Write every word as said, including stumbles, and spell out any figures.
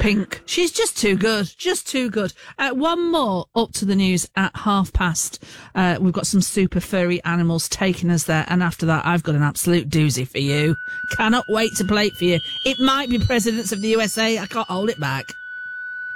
Pink. She's just too good. Just too good. Uh, one more up to the news at half past. Uh, we've got some super furry animals taking us there. And after that, I've got an absolute doozy for you. Cannot wait to play it for you. It might be Presidents of the U S A. I can't hold it back.